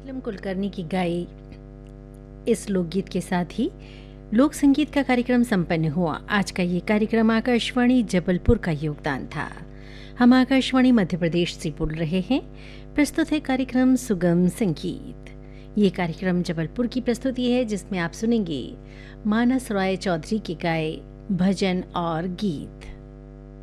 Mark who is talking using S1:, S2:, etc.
S1: नीलम कुलकर्णी की गाई इस लोकगीत के साथ ही लोक संगीत का कार्यक्रम संपन्न हुआ। आज का ये कार्यक्रम आकाशवाणी जबलपुर का योगदान था। हम आकाशवाणी मध्य प्रदेश से बोल रहे हैं। प्रस्तुत है कार्यक्रम सुगम संगीत। ये कार्यक्रम जबलपुर की प्रस्तुति है, जिसमें आप सुनेंगे मानस रॉय चौधरी के गाए भजन और गीत।